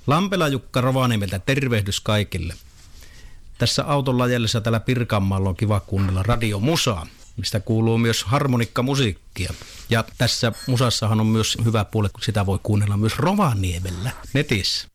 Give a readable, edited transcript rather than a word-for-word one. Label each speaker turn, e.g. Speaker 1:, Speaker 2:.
Speaker 1: Lampela Jukka Rovaniemeltä, tervehdys kaikille. Tässä autolla jäljessä täällä Pirkanmaalla on kiva kuunnella radiomusaa, mistä kuuluu myös harmonikkamusiikkia. Ja tässä musassahan on myös hyvä puoli, kun sitä voi kuunnella myös Rovaniemellä netissä.